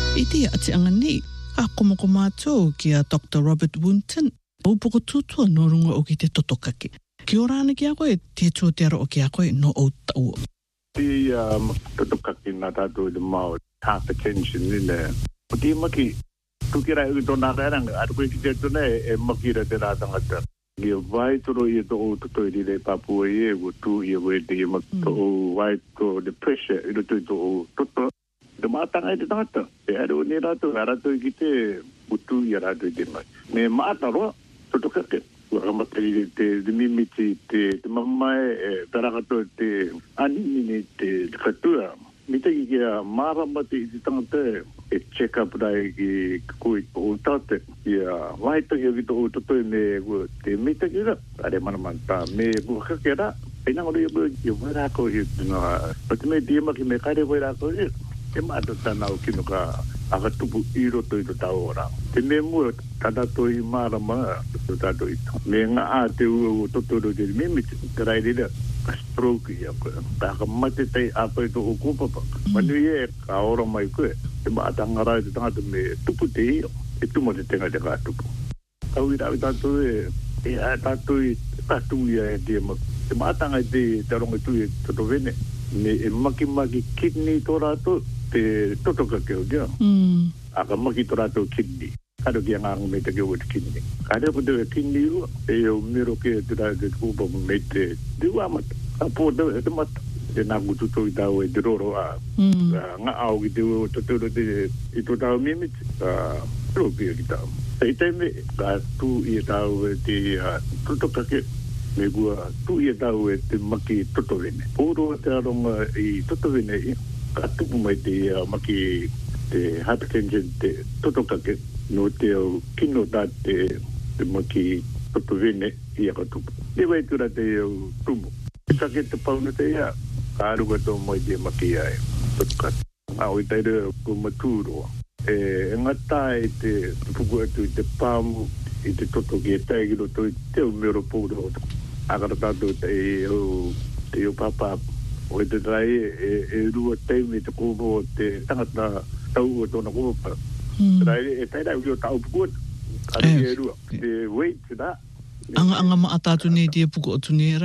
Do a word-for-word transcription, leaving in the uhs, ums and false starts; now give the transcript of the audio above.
Iti ati angani, kakomoko mātou kia Doctor Robert Woonton, upoko tutua no runga o ki te totokake. Ki orana ki a koe, te tū te aro o ki a koe no o tau. Ti totokake nā tātou i te mao, hypertension ni ne. O ti maki, tukira i tō nā rēranga, ato koe ki te tūne e makira te rā tangata. Ia vai toro i tō o toto i rei Papua i e, o tū i e wei te i maki tō o vai tō the pressure i roto i tō o toto. Te mātanga i te tangata. E aru ni rātou, a rātou i ki te utu i a rātou i te mai. Me mātaroa, totokake. Wakamatari te mimiti, te mamae, e tarakato te anini te katua. Mita ki kia māramati i te tangata e check up rai ki koe o tate. Ia waitaki o ki tō o totoi me te mita ki ra. Are manamanta me bukake ra. E nangori i o wairako i tuna. Pati me diema ki me kaire wairako i. Te mātou tāna o kino ka akatupu i roto i to tau ora. Te me mua tatato i mārama to tato i to. Me ngā a te ua o totoro te mimiti. Te rairira ka stroke i a koe. Tā ka mate tei apa i to o kōpapa. Manu i e ka ora mai koe. Te mātanga rai te tangata me tupu te io. E tumo te tenga te kātupu. Kau i rawi tato e e a tato i tatu i a e te ma. Te mātanga i te taronga tu i toto vene. Me e maki maki kidney tō rātou. Te totokake o dia. Mm. Aka maki tō rātou kidney. Karo ki a ngā me te keo te kidney. Kare po te kidney ua. E o miro ke te rātou te kūpa me te te uamata. A pō te te mata. Te nāku tuto i tau e te roro a. Mm. Ngā au ki te ua totoro te i tō tau mimiti. Tropia ki tau. Te i teime ka tū i tau e te totokake. Me kua tū i tau e te maki totovene. Pōro te aronga i totovene i. Ka tupu mai te uh, maki te hypertension te totokake no te o kino tā te, te maki totovene i a ka tupu. Te wai tura te o tumu. Te kake te pauna te ia, ka aruga tō mai te maki ai totokake. Ngā oi teire ko matūroa. E ngata e te puku atu i te pāmu i te totoke e taigiro tō i te o mero pōra o tuku. Akara tātou te o te o papapu. O te rai e, e rua teime te kōpo o te tangata tau o tōna kōpa. Mm. Rai e teirai o tau pukuat. Ari e rua. Te weight da. Anga anga maa tātu nei te puku o tuni